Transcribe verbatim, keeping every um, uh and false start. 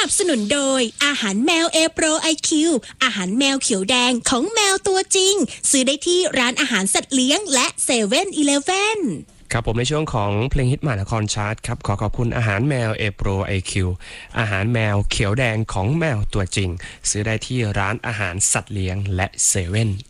นับสนุนโดยอาหารแมว A Pro ไอ คิว อาหารแมวเขียวแดงของแมวตัวจริงซื้อได้ที่ร้านอาหารสัตว์เลี้ยงและเซเว่นอีเลฟเว่นครับผมในช่วงของเพลงฮิตมหานครชาร์ตครับขอขอบคุณอาหารแมว A Pro ไอ คิว อาหารแมวเขียวแดงของแมวตัวจริงซื้อได้ที่ร้านอาหารสัตว์เลี้ยงและเซเว่น